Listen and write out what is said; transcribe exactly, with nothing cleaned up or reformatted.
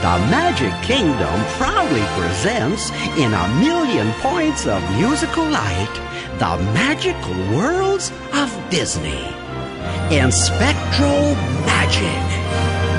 the Magic Kingdom proudly presents, in a million points of musical light, the magical worlds of Disney in Spectral Magic.